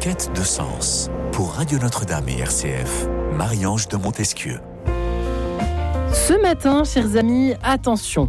quête de sens. Pour Radio Notre-Dame et RCF, Marie-Ange de Montesquieu. Ce matin, chers amis, attention,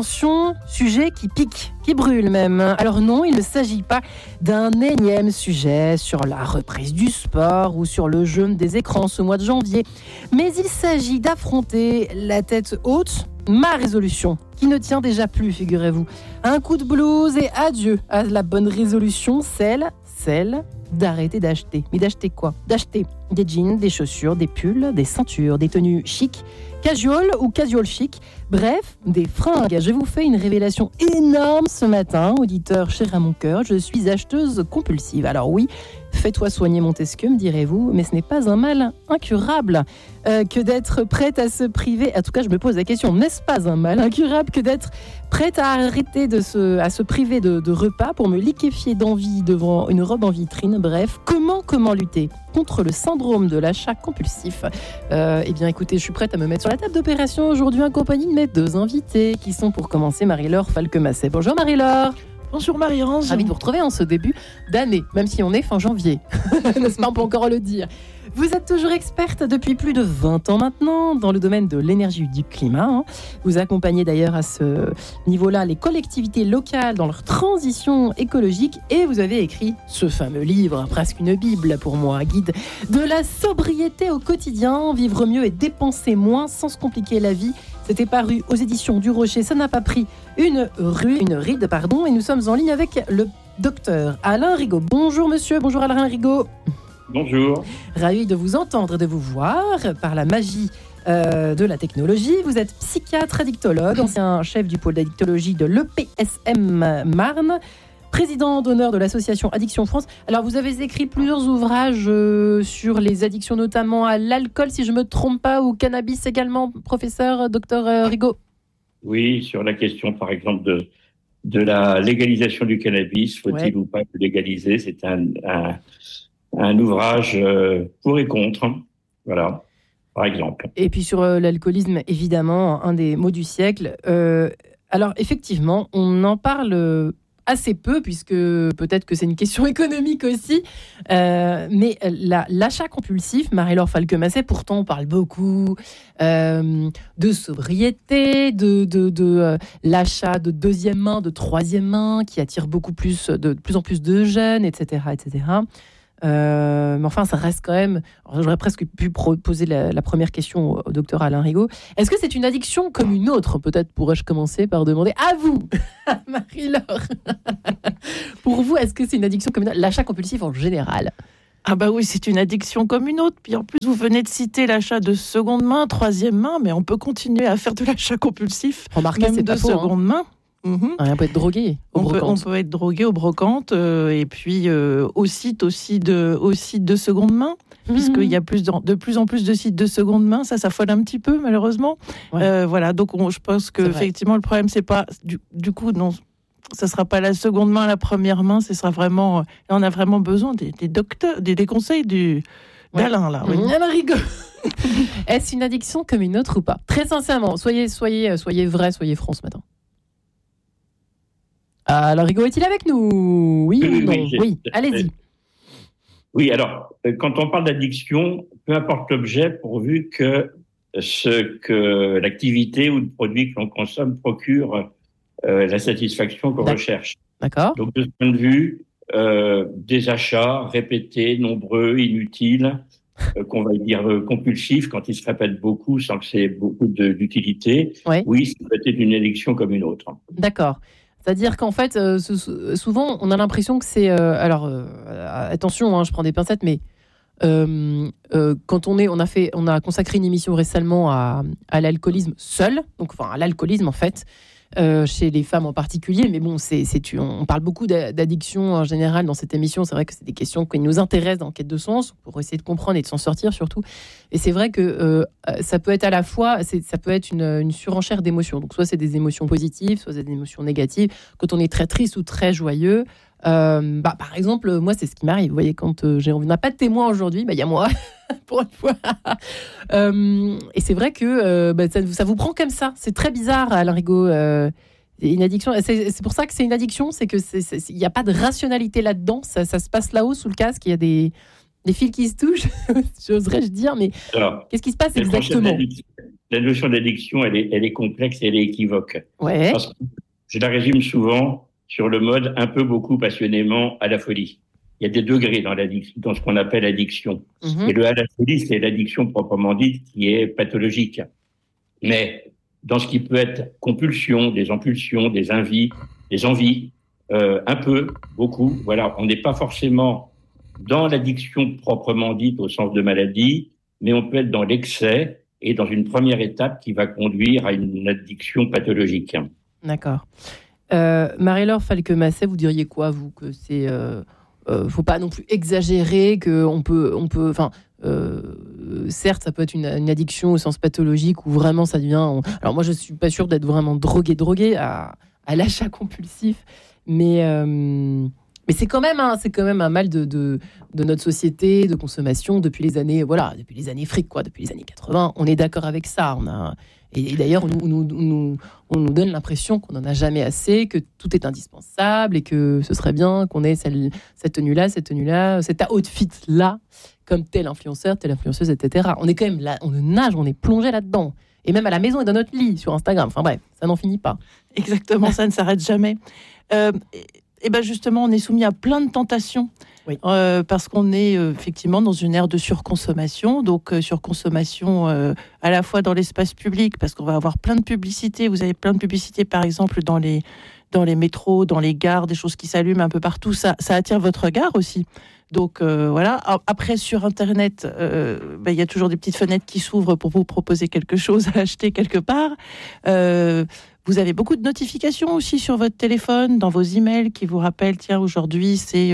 sujet qui pique, qui brûle même. Alors non, il ne s'agit pas d'un énième sujet sur la reprise du sport ou sur le jeûne des écrans ce mois de janvier, mais il s'agit d'affronter la tête haute ma résolution, qui ne tient déjà plus, figurez-vous. Un coup de blues et adieu à la bonne résolution, celle d'arrêter d'acheter. Mais d'acheter quoi ? D'acheter des jeans, des chaussures, des pulls, des ceintures, des tenues chic, casual ou casual chic, bref, des fringues. Je vous fais une révélation énorme ce matin, auditeur cher à mon cœur, je suis acheteuse compulsive. Alors oui, fais-toi soigner Montesquieu, me direz-vous, mais ce n'est pas un mal incurable que d'être prête à se priver. En tout cas, je me pose la question, n'est-ce pas un mal incurable que d'être prête à arrêter à se priver de repas pour me liquéfier d'envie devant une robe en vitrine? Bref, comment lutter contre le syndrome de l'achat compulsif? Eh bien, écoutez, je suis prête à me mettre sur la table d'opération aujourd'hui en compagnie de mes deux invités qui sont pour commencer Marie-Laure Falquemasset. Bonjour Marie-Laure. Bonjour Marie-Ange. Ravi de vous retrouver en ce début d'année, même si on est fin janvier. N'est-ce pas, on peut encore le dire. Vous êtes toujours experte depuis plus de 20 ans maintenant dans le domaine de l'énergie et du climat. Vous accompagnez d'ailleurs à ce niveau-là les collectivités locales dans leur transition écologique et vous avez écrit ce fameux livre, presque une bible pour moi, guide de la sobriété au quotidien, vivre mieux et dépenser moins sans se compliquer la vie. C'était paru aux éditions du Rocher, ça n'a pas pris une ride, et nous sommes en ligne avec le docteur Alain Rigaud. Bonjour monsieur, bonjour Alain Rigaud. Bonjour. Ravi de vous entendre et de vous voir par la magie de la technologie. Vous êtes psychiatre addictologue, ancien chef du pôle d'addictologie de l'EPSM Marne, président d'honneur de l'association Addiction France. Alors, vous avez écrit plusieurs ouvrages sur les addictions, notamment à l'alcool, si je ne me trompe pas, ou cannabis également, professeur, docteur Rigaud. Oui, sur la question, par exemple, de la légalisation du cannabis. Faut-il ou pas le légaliser ? C'est un ouvrage pour et contre, voilà, par exemple. Et puis sur l'alcoolisme, évidemment, un des mots du siècle. Alors, effectivement, on en parle assez peu, puisque peut-être que c'est une question économique aussi, mais l'achat compulsif, Marie-Laure Falquemasset, pourtant on parle beaucoup de sobriété, de l'achat de deuxième main, de troisième main, qui attire de plus en plus de jeunes, etc. Mais enfin, ça reste quand même... Alors, j'aurais presque pu poser la première question au docteur Alain Rigaud. Est-ce que c'est une addiction comme une autre ? Peut-être pourrais-je commencer par demander à vous, Marie-Laure. Pour vous, est-ce que c'est une addiction comme une autre ? L'achat compulsif en général. Ah bah oui, c'est une addiction comme une autre. Puis en plus, vous venez de citer l'achat de seconde main, troisième main, mais on peut continuer à faire de l'achat compulsif. Remarquez, même c'est de pas faux, seconde main. On peut être drogué on peut être drogué aux brocantes et puis aux sites aussi de seconde main, puisqu'il y a de plus en plus de sites de seconde main. Ça s'affole un petit peu malheureusement. Voilà, donc je pense que effectivement le problème c'est pas du coup non, ça sera pas la seconde main, la première main, ce sera vraiment on a vraiment besoin des docteurs, des conseils d'Alain là. Oui. Alain Rigaud. Est-ce une addiction comme une autre ou pas ? Très sincèrement, soyez vrai, soyez franc ce matin. Alors, Rigaud est-il avec nous ? Oui ou non ? Oui, allez-y. Oui, alors, quand on parle d'addiction, peu importe l'objet, pourvu que l'activité ou le produit que l'on consomme procure la satisfaction qu'on recherche. D'accord. Donc, de ce point de vue, des achats répétés, nombreux, inutiles, qu'on va dire compulsifs, quand ils se répètent beaucoup sans que c'est beaucoup d'utilité, oui, ça peut être une addiction comme une autre. D'accord. C'est-à-dire qu'en fait, souvent, on a l'impression que c'est... attention, je prends des pincettes, mais quand on a consacré une émission récemment à l'alcoolisme seul, donc à l'alcoolisme en fait, chez les femmes en particulier, mais bon, on parle beaucoup d'addiction en général dans cette émission. C'est vrai que c'est des questions qui nous intéressent dans Quête de sens, pour essayer de comprendre et de s'en sortir surtout. Et c'est vrai que ça peut être à la fois, ça peut être une surenchère d'émotions. Donc soit c'est des émotions positives, soit c'est des émotions négatives. Quand on est très triste ou très joyeux, par exemple, moi c'est ce qui m'arrive. Vous voyez, quand on n'a pas de témoin aujourd'hui, il y a moi. Pour une fois. Et c'est vrai que ça vous prend comme ça. C'est très bizarre, Alain Rigaud. Une addiction, c'est pour ça que c'est une addiction, c'est que il n'y a pas de rationalité là-dedans, ça se passe là-haut sous le casque, il y a des fils qui se touchent, j'oserais-je dire, mais alors, qu'est-ce qui se passe exactement? La notion d'addiction, elle est complexe et elle est équivoque. Ouais. Parce que je la résume souvent sur le mode un peu, beaucoup, passionnément, à la folie. Il y a des degrés dans ce qu'on appelle addiction. Et le à la folie, c'est l'addiction proprement dite qui est pathologique. Mais dans ce qui peut être compulsion, des impulsions, des envies, un peu, beaucoup, voilà, on n'est pas forcément dans l'addiction proprement dite au sens de maladie, mais on peut être dans l'excès et dans une première étape qui va conduire à une addiction pathologique. D'accord. Marie-Laure Falquemasset, vous diriez quoi, vous, que c'est faut pas non plus exagérer, que on peut, enfin, certes, ça peut être une addiction au sens pathologique où vraiment ça devient. Alors moi, je suis pas sûre d'être vraiment drogué à l'achat compulsif, mais c'est quand même un mal de notre société de consommation depuis les années fric, quoi, depuis les années 80. On est d'accord avec ça. Et d'ailleurs, on nous donne l'impression qu'on n'en a jamais assez, que tout est indispensable et que ce serait bien qu'on ait cette tenue-là, cet outfit-là, comme tel influenceur, telle influenceuse, etc. On est quand même là, on nage, on est plongé là-dedans. Et même à la maison et dans notre lit, sur Instagram. Enfin bref, ça n'en finit pas. Exactement, ça ne s'arrête jamais. Et ben justement, on est soumis à plein de tentations. Oui. Parce qu'on est effectivement dans une ère de surconsommation, donc surconsommation à la fois dans l'espace public, parce qu'on va avoir plein de publicités. Vous avez plein de publicités, par exemple, dans les métros, dans les gares, des choses qui s'allument un peu partout. Ça attire votre regard aussi. Donc voilà. Après, sur Internet, y a toujours des petites fenêtres qui s'ouvrent pour vous proposer quelque chose à acheter quelque part. Vous avez beaucoup de notifications aussi sur votre téléphone, dans vos emails, qui vous rappellent, tiens, aujourd'hui, c'est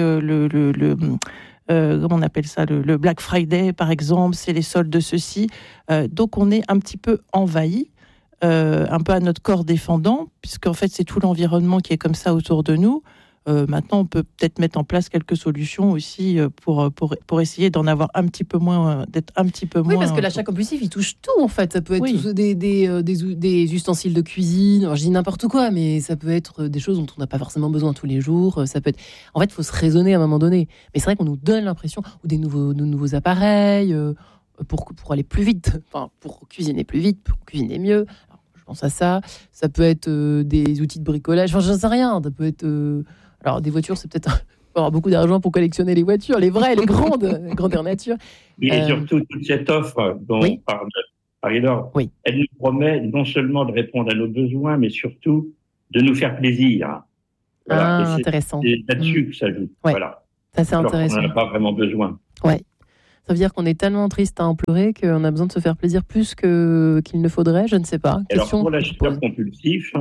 comment on appelle ça, le Black Friday, par exemple, c'est les soldes de ceci. Donc, on est un petit peu envahi, un peu à notre corps défendant, puisqu'en fait, c'est tout l'environnement qui est comme ça autour de nous. Maintenant, on peut peut-être mettre en place quelques solutions aussi pour essayer d'en avoir un petit peu moins, d'être un petit peu moins. Oui, parce que l'achat compulsif, il touche tout en fait. Ça peut être des ustensiles de cuisine. Alors, je dis n'importe quoi, mais ça peut être des choses dont on n'a pas forcément besoin tous les jours. Ça peut être. En fait, il faut se raisonner à un moment donné. Mais c'est vrai qu'on nous donne l'impression ou de nouveaux appareils pour aller plus vite, enfin pour cuisiner plus vite, pour cuisiner mieux. Alors, je pense à ça. Ça peut être des outils de bricolage. Enfin, j'en sais rien. Ça peut être alors, des voitures, c'est peut-être avoir beaucoup d'argent pour collectionner les voitures, les vraies, les grandes, grandeur nature. Et surtout, toute cette offre dont parle Marie-Laure, elle nous promet non seulement de répondre à nos besoins, mais surtout de nous faire plaisir. Voilà. Intéressant. C'est là-dessus que ça joue. Ouais. Voilà. Ça, c'est intéressant. On n'en a pas vraiment besoin. Ouais. Ça veut dire qu'on est tellement triste à en pleurer qu'on a besoin de se faire plaisir plus qu'il ne faudrait, je ne sais pas. Alors, pour l'acheteur compulsif,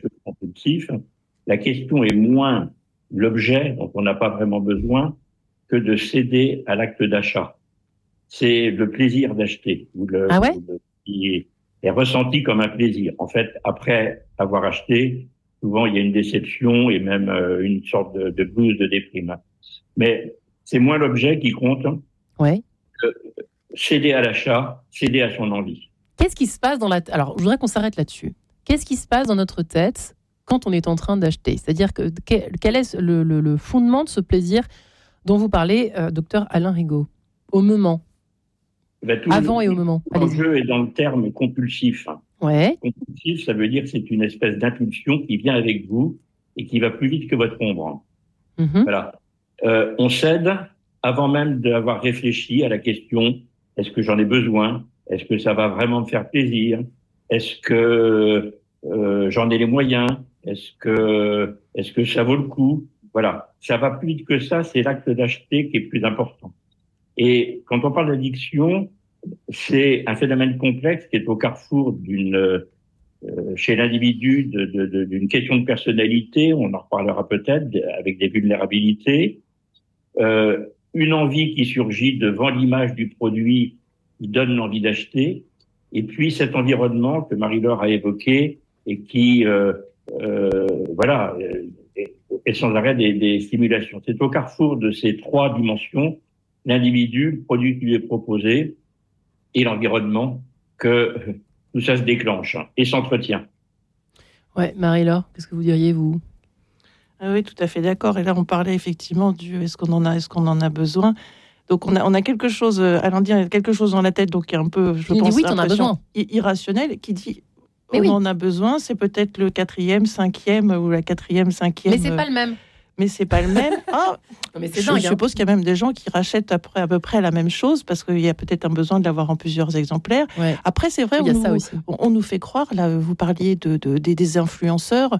la question est moins l'objet dont on n'a pas vraiment besoin que de céder à l'acte d'achat. C'est le plaisir d'acheter qui est ressenti comme un plaisir. En fait, après avoir acheté, souvent il y a une déception et même une sorte de blues, de déprime. Mais c'est moins l'objet qui compte que céder à l'achat, céder à son envie. Qu'est-ce qui se passe Alors, je voudrais qu'on s'arrête là-dessus. Qu'est-ce qui se passe dans notre tête quand on est en train d'acheter? C'est-à-dire quel est le fondement de ce plaisir dont vous parlez, docteur Alain Rigaud, au moment, avant et au moment? L'enjeu est dans le terme compulsif. Ouais. Compulsif, ça veut dire que c'est une espèce d'impulsion qui vient avec vous et qui va plus vite que votre ombre. Voilà. On cède avant même d'avoir réfléchi à la question, est-ce que j'en ai besoin? Est-ce que ça va vraiment me faire plaisir? Est-ce que j'en ai les moyens? Est-ce que ça vaut le coup? Voilà. Ça va plus vite que ça, c'est l'acte d'acheter qui est plus important. Et quand on parle d'addiction, c'est un phénomène complexe qui est au carrefour chez l'individu d'une question de personnalité, on en reparlera peut-être, avec des vulnérabilités, une envie qui surgit devant l'image du produit qui donne l'envie d'acheter, et puis cet environnement que Marie-Laure a évoqué et qui et sans arrêt des stimulations. C'est au carrefour de ces trois dimensions, l'individu, le produit qui lui est proposé et l'environnement, que tout ça se déclenche et s'entretient. Ouais, Marie-Laure, qu'est-ce que vous diriez, vous ? Oui, tout à fait d'accord. Et là, on parlait effectivement du est-ce qu'on en a besoin. Donc, on a quelque chose, Alain dit, quelque chose dans la tête, donc qui est un peu, je pense, oui, t'en as besoin. Irrationnel, qui dit on en a besoin, c'est peut-être le 4e, 5e ou la 4e, 5e. Mais c'est pas le même. Mais c'est pas le même. Mais c'est je suppose qu'il y a même des gens qui rachètent après à peu près la même chose parce qu'il y a peut-être un besoin de l'avoir en plusieurs exemplaires. Ouais. Après, c'est vrai, on nous fait croire, là, vous parliez des influenceurs,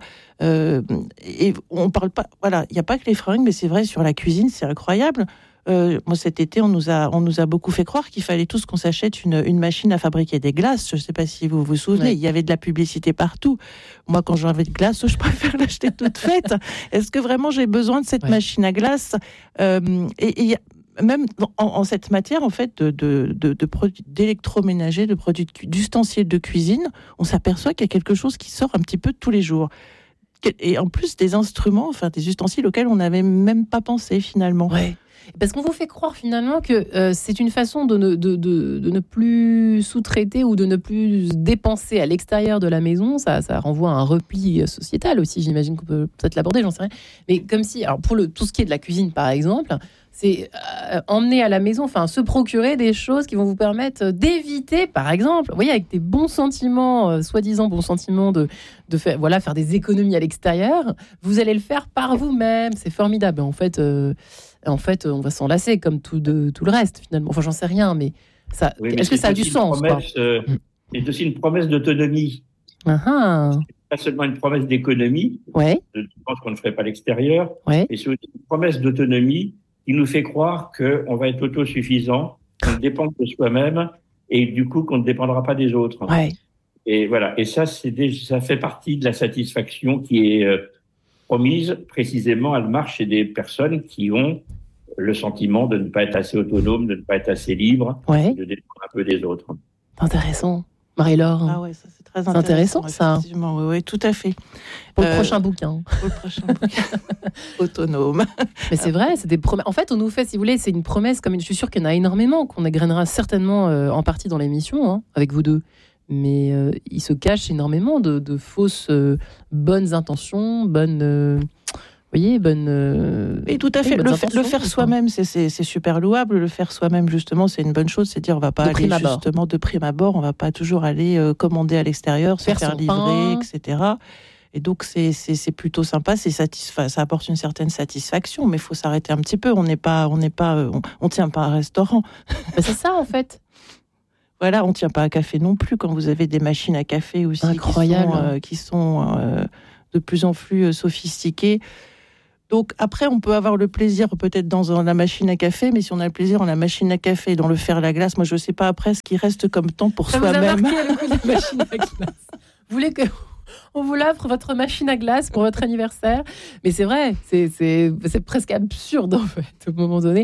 et on parle pas, voilà, il n'y a pas que les fringues, mais c'est vrai, sur la cuisine, c'est incroyable. Moi, cet été, on nous a beaucoup fait croire qu'il fallait tous qu'on s'achète une machine à fabriquer des glaces. Je ne sais pas si vous vous souvenez, il y avait de la publicité partout. Moi, quand j'ai envie de glace, je préfère l'acheter toute faite. Est-ce que vraiment j'ai besoin de cette machine à glace ? Et même en cette matière, en fait, de produits d'électroménager, de produits d'ustensiles de cuisine, on s'aperçoit qu'il y a quelque chose qui sort un petit peu tous les jours. Et en plus, des instruments, enfin des ustensiles auxquels on n'avait même pas pensé finalement. Ouais. Parce qu'on vous fait croire finalement que c'est une façon de ne plus sous-traiter ou de ne plus dépenser à l'extérieur de la maison. Ça renvoie à un repli sociétal aussi, j'imagine qu'on peut peut-être l'aborder, j'en sais rien. Mais comme si, alors pour tout ce qui est de la cuisine par exemple, c'est emmener à la maison, enfin se procurer des choses qui vont vous permettre d'éviter, par exemple, vous voyez, avec des bons sentiments, soi-disant bons sentiments de faire des économies à l'extérieur, vous allez le faire par vous-même. C'est formidable. En fait, on va s'en lasser comme tout le reste, finalement. Enfin, j'en sais rien, mais ça. Oui, mais est-ce que ça a du sens, C'est aussi une promesse d'autonomie. Uh-huh. C'est pas seulement une promesse d'économie, de dépenses qu'on ne ferait pas à l'extérieur, mais c'est aussi une promesse d'autonomie qui nous fait croire qu'on va être autosuffisant, qu'on dépend de soi-même et du coup qu'on ne dépendra pas des autres. Ouais. Et voilà. Et ça, ça fait partie de la satisfaction qui est promise. Précisément, elle marche chez des personnes qui ont le sentiment de ne pas être assez autonomes, de ne pas être assez libres, de dépendre un peu des autres. Intéressant. Marie-Laure. Ah ouais, ça c'est très intéressant. C'est intéressant, ça. Oui, tout à fait. Pour le prochain bouquin. Autonome. Mais c'est vrai, c'est des promesses. En fait, on nous fait, si vous voulez, c'est une promesse, je suis sûre qu'il y en a énormément, qu'on égrènera certainement en partie dans l'émission, avec vous deux. Mais il se cache énormément de fausses bonnes intentions, bonnes... Vous voyez, Et tout à fait. Le faire soi-même, c'est super louable. Le faire soi-même, justement, c'est une bonne chose. C'est dire, on va pas aller justement de prime abord. On va pas toujours aller commander à l'extérieur, se faire livrer, etc. Et donc, c'est plutôt sympa. Ça apporte une certaine satisfaction. Mais il faut s'arrêter un petit peu. On tient pas un restaurant. C'est ça, en fait. Voilà, on tient pas à café non plus. Quand vous avez des machines à café aussi qui sont de plus en plus sophistiquées. Donc après, on peut avoir le plaisir peut-être dans la machine à café, mais si on a le plaisir dans la machine à café et dans le fer à la glace, moi je ne sais pas après ce qui reste comme temps pour soi-même. Vous avez marqué le coup de la machine à glace. Vous voulez qu'on vous l'offre, votre machine à glace, pour votre anniversaire? Mais c'est vrai, c'est presque absurde en fait, au moment donné,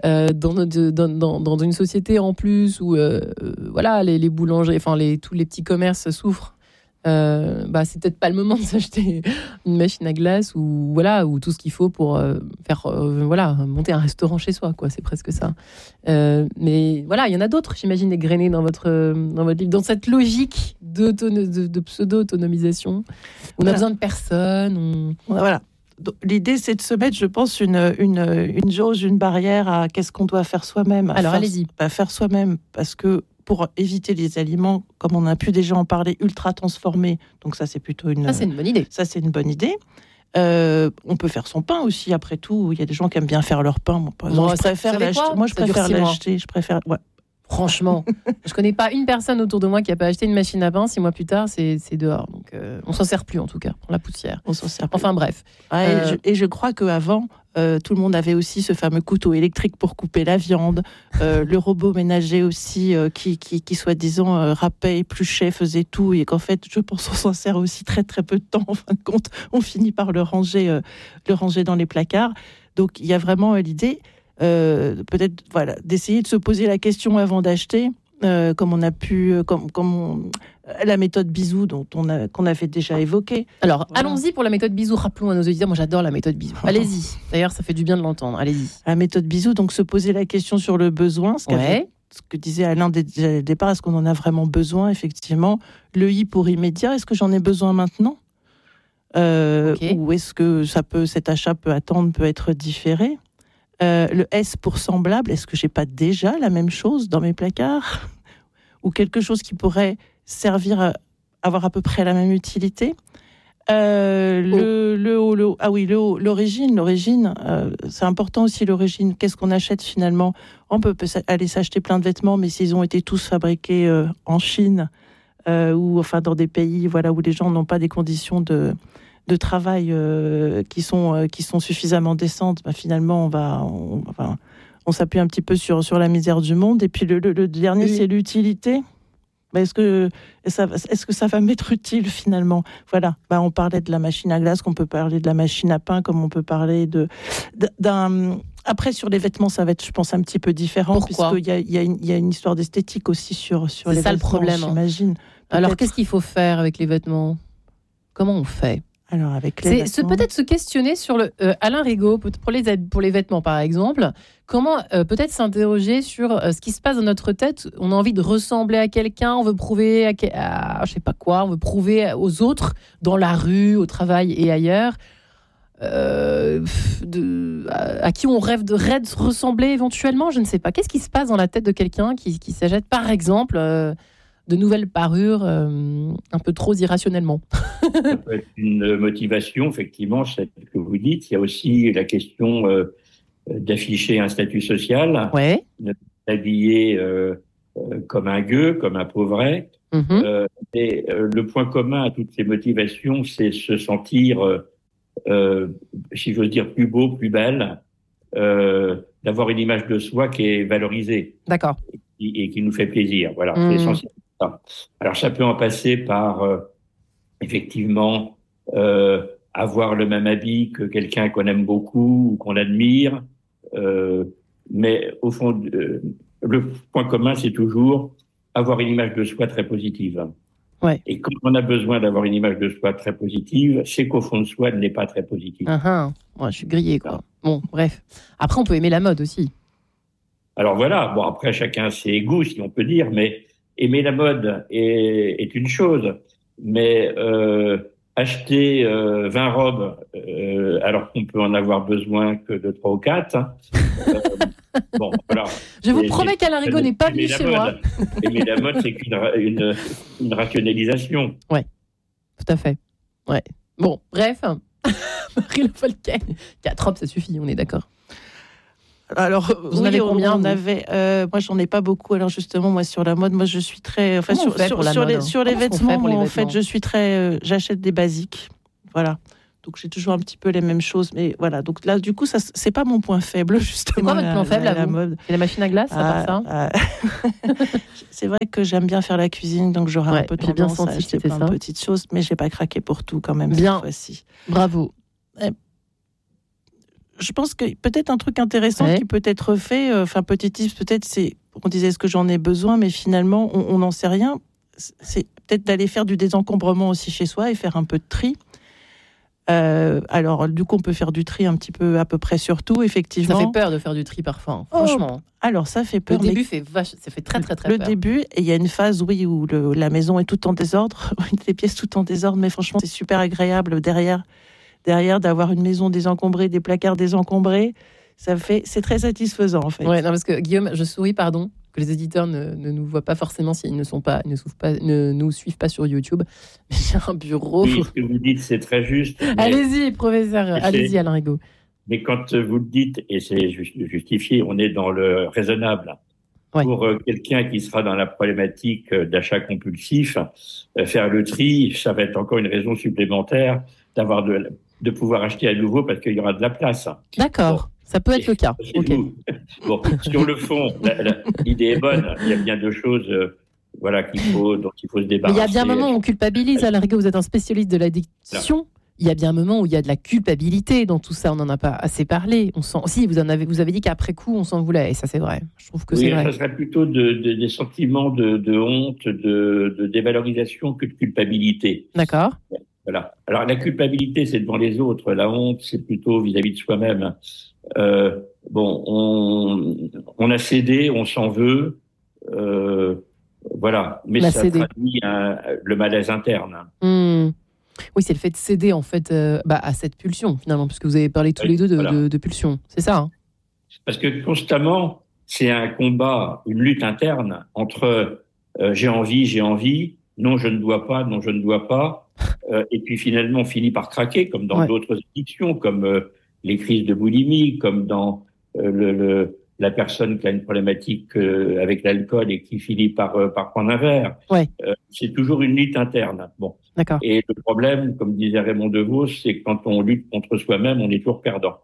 dans une société en plus où les boulangers, enfin tous les petits commerces souffrent. C'est peut-être pas le moment de s'acheter une machine à glace ou tout ce qu'il faut pour faire monter un restaurant chez soi, quoi. C'est presque ça. Mais voilà, il y en a d'autres, j'imagine, égrenés dans votre livre, dans cette logique de pseudo-autonomisation. On a besoin de personne. Voilà. Donc, l'idée, c'est de se mettre, je pense, une jauge, une barrière à qu'est-ce qu'on doit faire soi-même. Alors, allez-y. Faire soi-même, parce que pour éviter les aliments, comme on a pu déjà en parler, ultra transformés. Donc ça, c'est plutôt Ça, c'est une bonne idée. Ça, c'est une bonne idée. On peut faire son pain aussi, après tout. Il y a des gens qui aiment bien faire leur pain. Moi, par exemple, je préfère l'acheter. Moi, je préfère l'acheter. Ouais. Franchement, je connais pas une personne autour de moi qui a pas acheté une machine à pain. 6 mois plus tard, c'est dehors. Donc, on s'en sert plus, en tout cas, pour la poussière. On s'en sert plus. Enfin, bref. Et je crois qu'avant, tout le monde avait aussi ce fameux couteau électrique pour couper la viande, le robot ménager aussi qui soi-disant râpait, épluchait, faisait tout, et qu'en fait, je pense qu'on s'en sert aussi très très peu de temps. En fin de compte, on finit par le ranger dans les placards. Donc il y a vraiment l'idée peut-être d'essayer de se poser la question avant d'acheter, comme on a pu, la méthode Bisou qu'on avait déjà évoquée. Alors, allons-y pour la méthode Bisou. Rappelons à nos auditeurs, moi j'adore la méthode Bisou. Allez-y. D'ailleurs, ça fait du bien de l'entendre. Allez-y. La méthode Bisou, donc se poser la question sur le besoin, ce que disait Alain dès le départ, est-ce qu'on en a vraiment besoin, effectivement. Le I pour immédiat, est-ce que j'en ai besoin maintenant ? Ou est-ce que cet achat peut attendre, peut être différé? Le S pour semblable, est-ce que j'ai pas déjà la même chose dans mes placards? Ou quelque chose qui pourrait servir avoir à peu près la même utilité? L'origine, c'est important aussi l'origine. Qu'est-ce qu'on achète finalement? On peut aller s'acheter plein de vêtements, mais s'ils ont été tous fabriqués en Chine ou enfin dans des pays où les gens n'ont pas des conditions de travail qui sont suffisamment décentes, finalement on s'appuie un petit peu sur la misère du monde. Et puis le dernier, c'est l'utilité. Est-ce que ça va m'être utile finalement? Voilà. On parlait de la machine à glace, qu'on peut parler de la machine à pain, comme on peut parler d'un. Après, sur les vêtements, ça va être, je pense, un petit peu différent. Pourquoi? Puisqu'il y a une histoire d'esthétique aussi sur les vêtements. C'est ça le problème, j'imagine. Alors, qu'est-ce qu'il faut faire avec les vêtements? Comment on fait? Alors, avec les vêtements... peut-être se questionner sur Alain Rigaud, pour les vêtements par exemple, comment peut-être s'interroger sur ce qui se passe dans notre tête. On a envie de ressembler à quelqu'un, on veut prouver à je sais pas quoi, on veut prouver aux autres, dans la rue, au travail et ailleurs, à qui on rêve de ressembler éventuellement, je ne sais pas. Qu'est-ce qui se passe dans la tête de quelqu'un qui s'achète par exemple de nouvelles parures un peu trop irrationnellement? Ça peut être une motivation, effectivement, c'est ce que vous dites. Il y a aussi la question d'afficher un statut social, de s'habiller comme un gueux, comme un pauvret. Et le point commun à toutes ces motivations, c'est se sentir, si j'ose dire, plus beau, plus belle, d'avoir une image de soi qui est valorisée. D'accord. Et qui nous fait plaisir. Voilà, c'est essentiel. Alors, ça peut en passer par, effectivement, avoir le même habit que quelqu'un qu'on aime beaucoup ou qu'on admire. Mais au fond, le point commun, c'est toujours avoir une image de soi très positive. Ouais. Et quand on a besoin d'avoir une image de soi très positive, c'est qu'au fond de soi, elle n'est pas très positive. Ouais, je suis grillé, quoi. Bon, bref. Après, on peut aimer la mode aussi. Alors voilà, bon, après, chacun ses goûts, si on peut dire, mais aimer la mode est une chose. Mais acheter 20 robes alors qu'on peut en avoir besoin que de 3 ou 4, bon, voilà. Je vous promets qu'Alain Rigaud n'est pas venu chez moi. Aimer la mode, c'est qu'une rationalisation. Ouais, tout à fait. Ouais. Bon, bref, Marie Le Folquet, 4 robes, ça suffit, on est d'accord. Alors, vous en avez combien? Moi, j'en ai pas beaucoup. Alors, justement, moi, sur la mode, moi, je suis très. Enfin, sur les vêtements, moi, en fait, je suis très. J'achète des basiques. Voilà. Donc, j'ai toujours un petit peu les mêmes choses. Mais voilà. Donc, là, du coup, ça, c'est pas mon point faible, justement. C'est quoi votre point faible, la mode? C'est la machine à glace, à part ça? C'est vrai que j'aime bien faire la cuisine, donc j'aurai un peu tendance à acheter plein de petites choses. Mais j'ai pas craqué pour tout, quand même, bien. Cette fois-ci. Bravo. Je pense que peut-être un truc intéressant qui peut être fait, petit tips peut-être, c'est, on disait est-ce que j'en ai besoin, mais finalement on n'en sait rien. C'est peut-être d'aller faire du désencombrement aussi chez soi et faire un peu de tri. Alors du coup on peut faire du tri un petit peu à peu près sur tout, effectivement. Ça fait peur de faire du tri parfois, franchement. Alors ça fait peur. Le début ça fait très très très peur. Le début, et il y a une phase où la maison est toute en désordre, les pièces toutes en désordre, mais franchement c'est super agréable derrière d'avoir une maison désencombrée, des placards désencombrés, c'est très satisfaisant en fait. Ouais, non, parce que Guillaume, je souris, pardon, que les éditeurs ne nous voient pas forcément s'ils ne nous suivent pas sur YouTube. Mais j'ai un bureau. Oui, ce que vous dites, c'est très juste. Allez-y, professeur, allez-y, Alain Rigaud. Mais quand vous le dites, et c'est justifié, on est dans le raisonnable. Ouais. Pour quelqu'un qui sera dans la problématique d'achat compulsif, faire le tri, ça va être encore une raison supplémentaire de pouvoir acheter à nouveau parce qu'il y aura de la place. D'accord, bon, ça peut être le cas. Okay. Bon, sur le fond, l'idée est bonne. Il y a bien deux choses dont il faut se débarrasser. Mais il y a bien un moment où on culpabilise. Alain Rigaud, vous êtes un spécialiste de l'addiction. Là. Il y a bien un moment où il y a de la culpabilité dans tout ça. On n'en a pas assez parlé. Vous avez dit qu'après coup, on s'en voulait. Et ça, c'est vrai. Je trouve que c'est vrai. Ça serait plutôt des sentiments de honte, de dévalorisation que de culpabilité. D'accord. Voilà. Alors, la culpabilité, c'est devant les autres. La honte, c'est plutôt vis-à-vis de soi-même. On a cédé, on s'en veut. Voilà. Mais ça traduit le malaise interne. Oui, c'est le fait de céder en fait à cette pulsion finalement, puisque vous avez parlé tous les deux de pulsion, c'est ça hein. Parce que constamment, c'est un combat, une lutte interne entre j'ai envie, non je ne dois pas, non je ne dois pas, et puis finalement on finit par craquer, comme dans d'autres addictions, comme les crises de boulimie, comme dans la personne qui a une problématique avec l'alcool et qui finit par prendre un verre. C'est toujours une lutte interne. Bon. D'accord. Et le problème, comme disait Raymond Devos, c'est que quand on lutte contre soi-même, on est toujours perdant.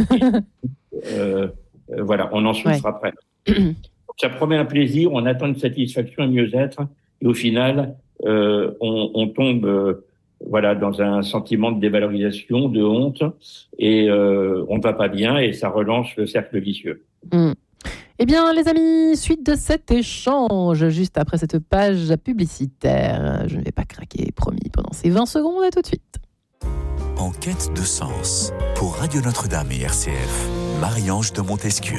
Voilà, on en souffre après. Donc, ça promet un plaisir, on attend une satisfaction, un mieux-être, et au final, on tombe dans un sentiment de dévalorisation, de honte, et on ne va pas bien, et ça relance le cercle vicieux. Eh bien, les amis, suite de cet échange, juste après cette page publicitaire. Je ne vais pas craquer, promis, pendant ces 20 secondes, à tout de suite. En quête de sens, pour Radio Notre-Dame et RCF, Marie-Ange de Montesquieu.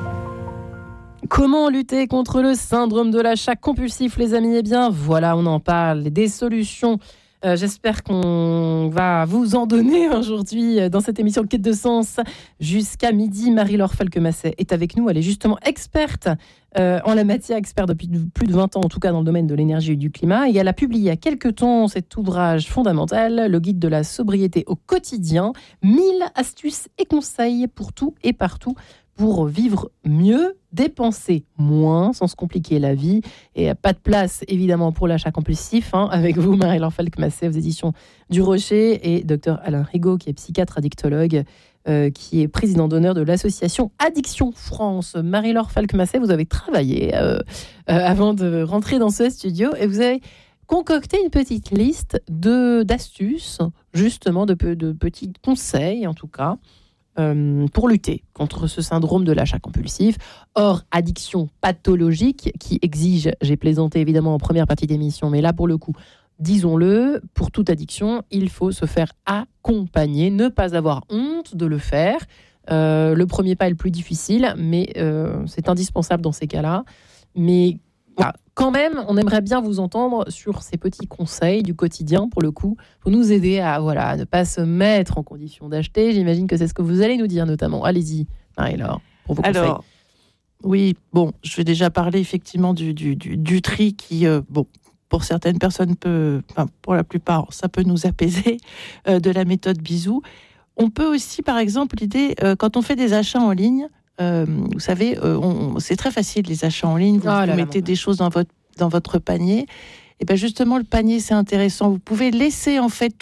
Comment lutter contre le syndrome de l'achat compulsif, les amis ? Eh bien, voilà, on en parle, des solutions. J'espère qu'on va vous en donner aujourd'hui dans cette émission Quête de sens jusqu'à midi. Marie-Laure Falquemasset est avec nous. Elle est justement experte en la matière, experte depuis plus de 20 ans, en tout cas dans le domaine de l'énergie et du climat. Et elle a publié il y a quelques temps cet ouvrage fondamental, le guide de la sobriété au quotidien, 1000 astuces et conseils pour tout et partout, pour vivre mieux, dépenser moins sans se compliquer la vie. Et pas de place, évidemment, pour l'achat compulsif. Avec vous, Marie-Laure Falquemasset, aux éditions du Rocher, et Dr Alain Rigaud, qui est psychiatre addictologue, qui est président d'honneur de l'association Addiction France. Marie-Laure Falquemasset, vous avez travaillé avant de rentrer dans ce studio, et vous avez concocté une petite liste d'astuces, justement, de petits conseils, en tout cas, pour lutter contre ce syndrome de l'achat compulsif. Or, addiction pathologique qui exige, j'ai plaisanté évidemment en première partie d'émission, mais là pour le coup, disons-le, pour toute addiction, il faut se faire accompagner, ne pas avoir honte de le faire. Le premier pas est le plus difficile, mais c'est indispensable dans ces cas-là. Mais voilà, quand même, on aimerait bien vous entendre sur ces petits conseils du quotidien, pour le coup, pour nous aider à ne pas se mettre en condition d'acheter. J'imagine que c'est ce que vous allez nous dire notamment. Allez-y, Marie-Laure, pour vos conseils. Alors, oui, bon, je vais déjà parler effectivement du tri qui, pour certaines personnes, pour la plupart, ça peut nous apaiser, de la méthode Bisou. On peut aussi, par exemple, l'idée, quand on fait des achats en ligne, vous savez, c'est très facile les achats en ligne. Vous mettez des choses dans votre panier. Et bien justement, le panier, c'est intéressant. Vous pouvez laisser en fait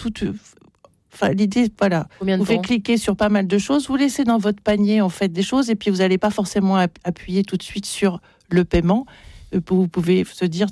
l'idée, voilà. Vous pouvez cliquer sur pas mal de choses. Vous laissez dans votre panier en fait des choses, et puis vous n'allez pas forcément appuyer tout de suite sur le paiement. Vous pouvez se dire